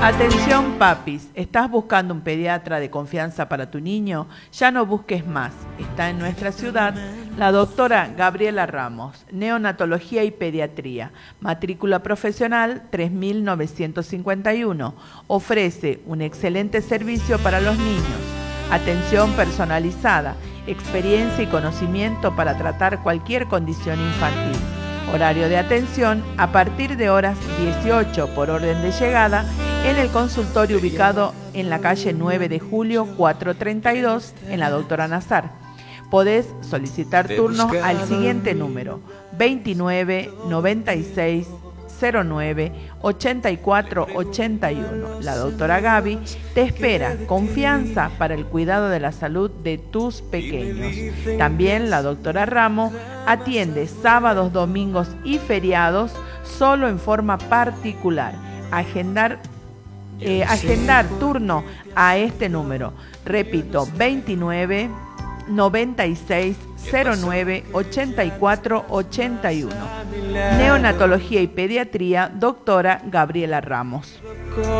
Atención papis, ¿estás buscando un pediatra de confianza para tu niño? Ya no busques más. Está en nuestra ciudad la doctora Gabriela Ramos, neonatología y pediatría, matrícula profesional 3951. Ofrece un excelente servicio para los niños, atención personalizada, experiencia y conocimiento para tratar cualquier condición infantil. Horario de atención a partir de horas 18 por orden de llegada en el consultorio ubicado en la calle 9 de julio 432 en la Doctora Nazar. Podés solicitar turnos al siguiente número: 29 96 09 84 81. La doctora Gaby te espera. Confianza para el cuidado de la salud de tus pequeños. También la doctora Ramos atiende sábados, domingos y feriados solo en forma particular. Agendar turno a este número. Repito, 29 96 09 84 81. Neonatología y pediatría, doctora Gabriela Ramos.